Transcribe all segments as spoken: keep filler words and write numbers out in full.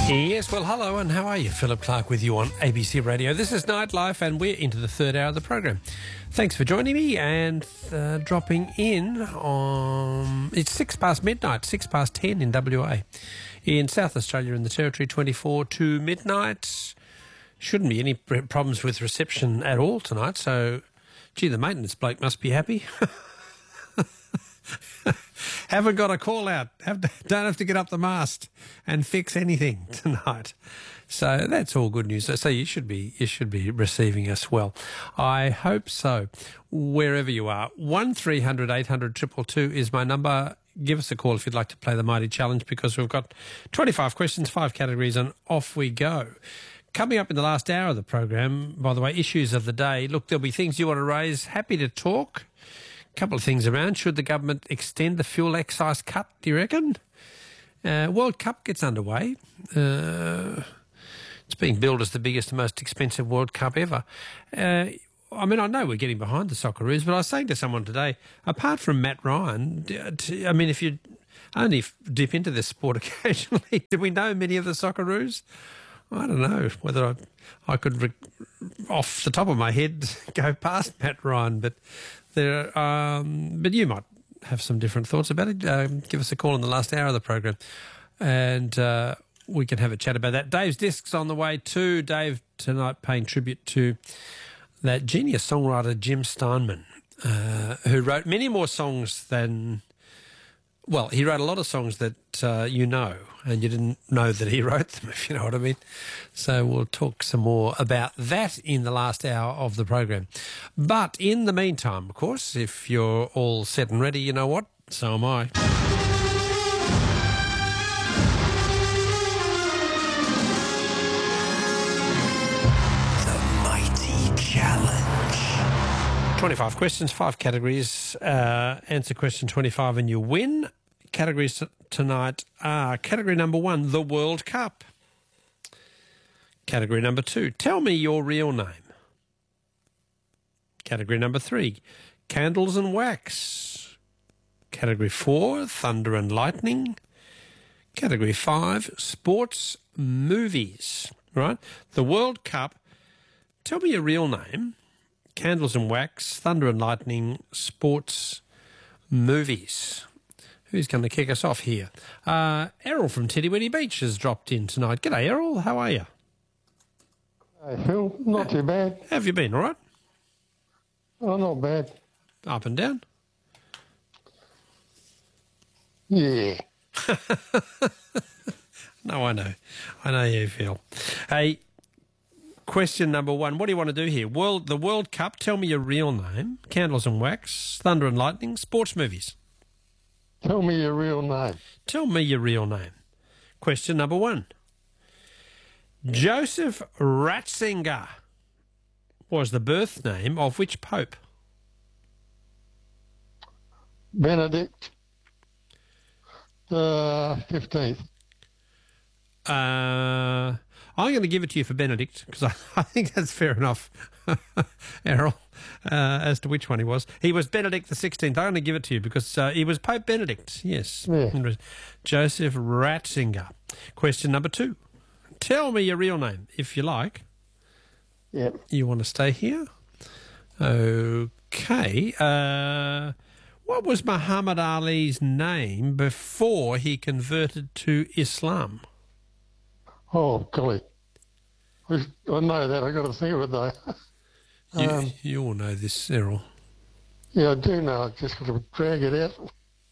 Yes, well, hello, and how are you? Philip Clark with you on A B C Radio. This is Nightlife, and we're into the third hour of the program. Thanks for joining me and uh, dropping in on... It's six past midnight, six past ten in W A. In South Australia, in the Territory, twenty-four to midnight. Shouldn't be any problems with reception at all tonight, so, gee, the maintenance bloke must be happy. Haven't got a call out. Have to, don't have to get up the mast and fix anything tonight. So that's all good news. So you should be you should be receiving us well. I hope so. Wherever you are, one three hundred eight hundred two two two is my number. Give us a call if you'd like to play the Mighty Challenge, because we've got twenty-five questions, five categories, and off we go. Coming up in the last hour of the program, by the way, issues of the day. Look, there'll be things you want to raise. Happy to talk. Couple of things around. Should the government extend the fuel excise cut, do you reckon? Uh, World Cup gets underway. Uh, it's being billed as the biggest and most expensive World Cup ever. Uh, I mean, I know we're getting behind the Socceroos, but I was saying to someone today, apart from Matt Ryan, I mean, if you only dip into this sport occasionally, do we know many of the Socceroos? I don't know whether I, I could, off the top of my head, go past Matt Ryan, but... There, um, but you might have some different thoughts about it. Uh, give us a call in the last hour of the program, and uh, we can have a chat about that. Dave's Discs on the way too. Dave tonight paying tribute to that genius songwriter Jim Steinman, uh, who wrote many more songs than... Well, he wrote a lot of songs that uh, you know, and you didn't know that he wrote them, if you know what I mean. So we'll talk some more about that in the last hour of the program. But in the meantime, of course, if you're all set and ready, you know what? So am I. The Mighty Challenge. twenty-five questions, five categories. Uh, answer question twenty-five and you win. Categories t- tonight are category number one, the World Cup. Category number two, tell me your real name. Category number three, candles and wax. Category four, thunder and lightning. Category five, sports movies. Right? The World Cup, tell me your real name. Candles and wax, thunder and lightning, sports, movies. Who's going to kick us off here? Uh, Errol from Tiddiwiddi Beach has dropped in tonight. G'day, Errol. How are you? Hey, Phil. Not too bad. How have you been, all right? Oh, not bad. Up and down? Yeah. No, I know. I know how you feel. Hey, question number one. What do you want to do here? World, the World Cup, tell me your real name. Candles and wax, thunder and lightning, sports movies. Tell me your real name. Tell me your real name. Question number one. Joseph Ratzinger was the birth name of which pope? Benedict the fifteenth. Uh, I'm going to give it to you for Benedict, because I, I think that's fair enough, Errol, uh, as to which one he was. He was Benedict the sixteenth. I'm going to give it to you because uh, he was Pope Benedict, yes. Yeah. Joseph Ratzinger. Question number two. Tell me your real name, if you like. Yep. You want to stay here? Okay. Uh, what was Muhammad Ali's name before he converted to Islam? Oh, golly. I know that. I've got to think of it, though. You, um, you all know this, Errol. yeah, I do know. I've just got to drag it out.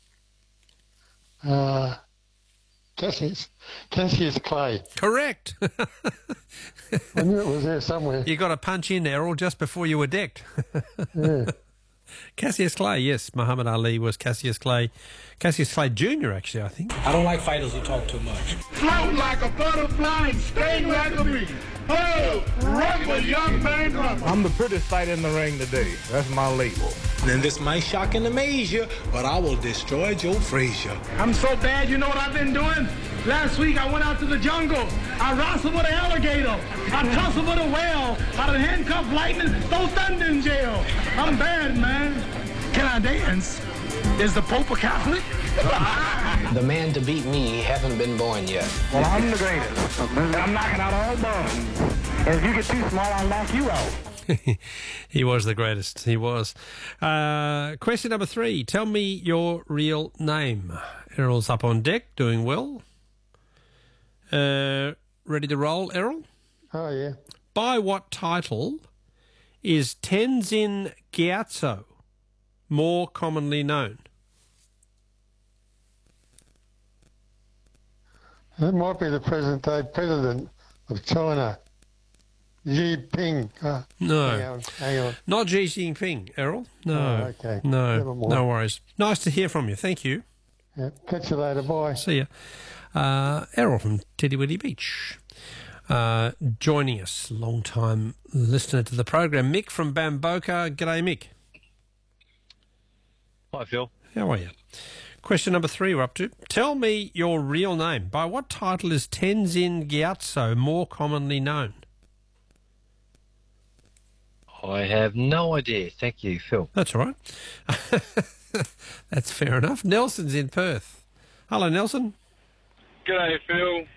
Uh, Cassius. Cassius Clay. Correct. I knew it was there somewhere. You got to punch in, Errol, just before you were decked. Yeah. Cassius Clay, yes. Muhammad Ali was Cassius Clay. Cassius Clay Junior, actually, I think. I don't like fighters who talk too much. Float like a butterfly and sting like a bee. Oh, rumble, young man, rumble. I'm the prettiest fighter in the ring today. That's my label. Then this might shock and amaze you, but I will destroy Joe Frazier. I'm so bad, you know what I've been doing? Last week I went out to the jungle. I wrestled with an alligator. I tussled with a whale. I done handcuffed lightning, throw thunder in jail. I'm bad, man. Can I dance? Is the Pope a Catholic? The man to beat me hasn't been born yet. Well, I'm the greatest. And I'm knocking out all bones. And if you get too small, I'll knock you out. He was the greatest. He was. Uh, question number three. Tell me your real name. Errol's up on deck, doing well. Uh, ready to roll, Errol? Oh, yeah. By what title is Tenzin Gyatso more commonly known? That might be the present-day president of China, Xi Jinping. Uh, No. Hang on, hang on. Not Xi Jinping, Errol. No. Oh, okay. No. Never mind. No worries. Nice to hear from you. Thank you. Yeah, catch you later. Bye. See ya. Uh, Errol from Tiddiwiddy Beach. Uh, joining us, long-time listener to the program, Mick from Bamboka. G'day, Mick. Hi, Phil. How are you? Question number three we're up to. Tell me your real name. By what title is Tenzin Gyatso more commonly known? I have no idea. Thank you, Phil. That's all right. That's fair enough. Nelson's in Perth. Hello, Nelson. G'day, Phil.